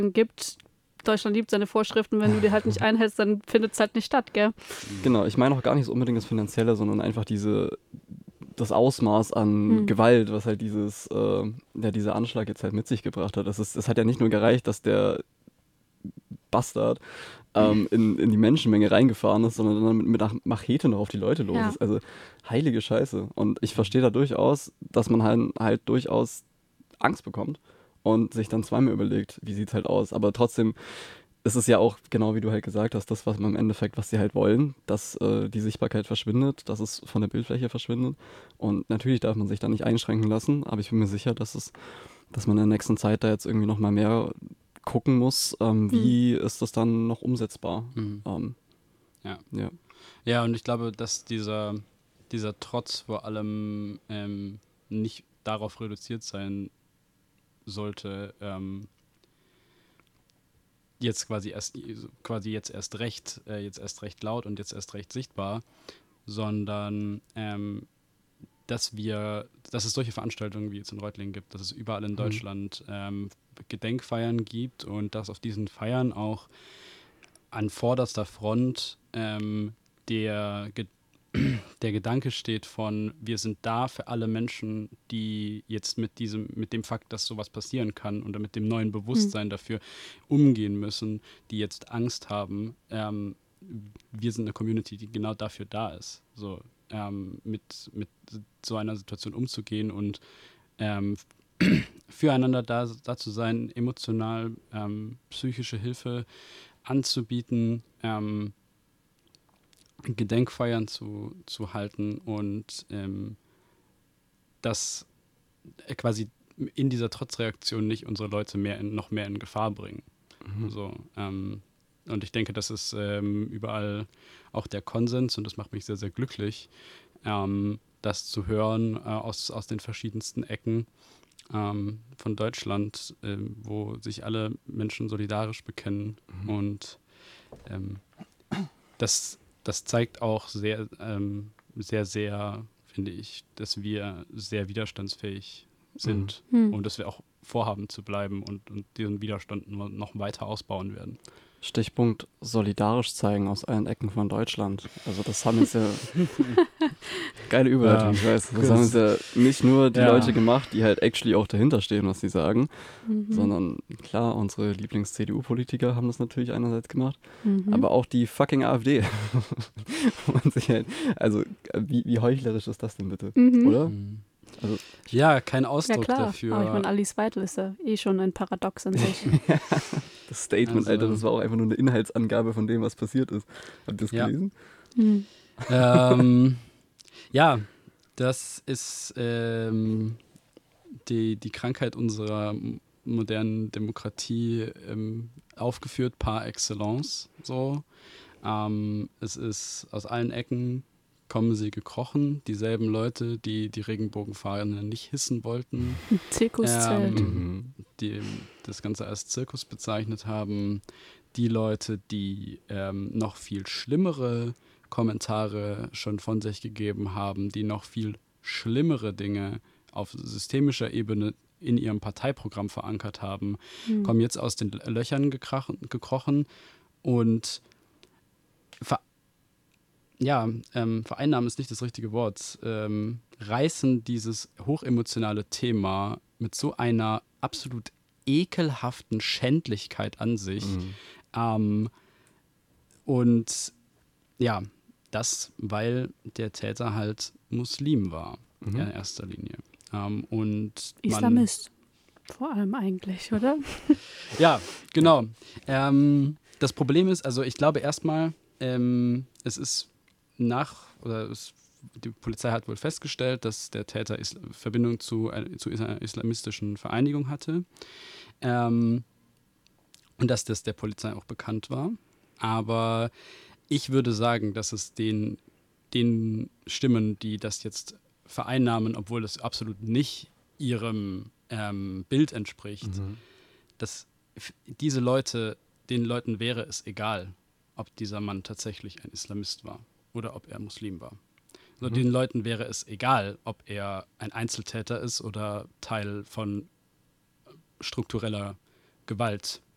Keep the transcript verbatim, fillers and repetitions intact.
gibt. Deutschland liebt seine Vorschriften, wenn du die halt nicht einhältst, dann findet es halt nicht statt, gell? Genau, ich meine auch gar nicht so unbedingt das Finanzielle, sondern einfach diese, das Ausmaß an Hm. Gewalt, was halt dieses, äh, ja, dieser Anschlag jetzt halt mit sich gebracht hat. Es ist, es hat ja nicht nur gereicht, dass der Bastard ähm, in, in die Menschenmenge reingefahren ist, sondern dann mit, mit einer Machete noch auf die Leute los Ja. ist. Also heilige Scheiße. Und ich verstehe da durchaus, dass man halt, halt durchaus Angst bekommt und sich dann zweimal überlegt, wie sieht's halt aus. Aber trotzdem ist es ja auch, genau wie du halt gesagt hast, das, was man im Endeffekt, was sie halt wollen, dass äh, die Sichtbarkeit verschwindet, dass es von der Bildfläche verschwindet. Und natürlich darf man sich da nicht einschränken lassen, aber ich bin mir sicher, dass es, dass man in der nächsten Zeit da jetzt irgendwie noch mal mehr gucken muss, ähm, wie mhm. ist das dann noch umsetzbar. Mhm. Ähm, ja. ja. Ja, und ich glaube, dass dieser, dieser Trotz vor allem ähm, nicht darauf reduziert sein sollte, ähm, jetzt quasi erst quasi jetzt erst recht, äh, jetzt erst recht laut und jetzt erst recht sichtbar, sondern ähm, dass wir, dass es solche Veranstaltungen wie jetzt in Reutlingen gibt, dass es überall in Deutschland ähm, Gedenkfeiern gibt und dass auf diesen Feiern auch an vorderster Front ähm, der, Ge- der Gedanke steht von, wir sind da für alle Menschen, die jetzt mit diesem, mit dem Fakt, dass sowas passieren kann und mit dem neuen Bewusstsein mhm. dafür umgehen müssen, die jetzt Angst haben. Ähm, wir sind eine Community, die genau dafür da ist, so ähm, mit, mit so einer Situation umzugehen und ähm, füreinander da, da zu sein, emotional, ähm, psychische Hilfe anzubieten, ähm, Gedenkfeiern zu, zu halten und ähm, das äh, quasi in dieser Trotzreaktion nicht unsere Leute mehr in, noch mehr in Gefahr bringen. Mhm. So, ähm, und ich denke, das ist ähm, überall auch der Konsens und das macht mich sehr, sehr glücklich, ähm, das zu hören äh, aus, aus den verschiedensten Ecken ähm, von Deutschland, äh, wo sich alle Menschen solidarisch bekennen. Mhm. Und ähm, das, das zeigt auch sehr, ähm, sehr, sehr, finde ich, dass wir sehr widerstandsfähig sind mhm. und dass wir auch vorhaben zu bleiben und, und diesen Widerstand noch weiter ausbauen werden. Stichpunkt solidarisch zeigen aus allen Ecken von Deutschland. Also das haben jetzt ja geile Überleitung, ja, ich weiß. Das haben jetzt ja nicht nur die ja. Leute gemacht, die halt actually auch dahinter stehen, was sie sagen, mhm. sondern klar, unsere Lieblings-C D U-Politiker haben das natürlich einerseits gemacht, mhm. aber auch die fucking AfD. Und sich halt, also wie, wie heuchlerisch ist das denn bitte, mhm. oder? Mhm. Also, ja, kein Ausdruck ja, klar. dafür. Aber ich meine, Alice Weidel ist ja eh schon ein Paradox an sich. Das Statement, also, Alter, das war auch einfach nur eine Inhaltsangabe von dem, was passiert ist. Habt ihr das ja. gelesen? Mhm. ähm, ja, das ist ähm, die, die Krankheit unserer modernen Demokratie ähm, aufgeführt par excellence. So. Ähm, es ist aus allen Ecken kommen sie gekrochen, dieselben Leute, die die Regenbogenfahne nicht hissen wollten. Zirkuszelt. Ähm, die das Ganze als Zirkus bezeichnet haben. Die Leute, die ähm, noch viel schlimmere Kommentare schon von sich gegeben haben, die noch viel schlimmere Dinge auf systemischer Ebene in ihrem Parteiprogramm verankert haben, hm. kommen jetzt aus den Löchern gekrachen, gekrochen und ver- ja, ähm, vereinnahmen ist nicht das richtige Wort, ähm, reißen dieses hochemotionale Thema mit so einer absolut ekelhaften Schändlichkeit an sich. Mhm. Ähm, und ja, das, weil der Täter halt Muslim war, mhm. in erster Linie. Ähm, und Islamist, man, vor allem eigentlich, oder? Ja, genau. Ähm, das Problem ist, also ich glaube erstmal, ähm, es ist nach, oder es, die Polizei hat wohl festgestellt, dass der Täter Is- Verbindung zu, äh, zu einer islamistischen Vereinigung hatte. Ähm, und dass das der Polizei auch bekannt war. Aber ich würde sagen, dass es den, den Stimmen, die das jetzt vereinnahmen, obwohl das absolut nicht ihrem ähm, Bild entspricht, mhm. dass f- diese Leute, den Leuten wäre es egal, ob dieser Mann tatsächlich ein Islamist war oder ob er Muslim war. So, mhm. Den Leuten wäre es egal, ob er ein Einzeltäter ist oder Teil von struktureller Gewalt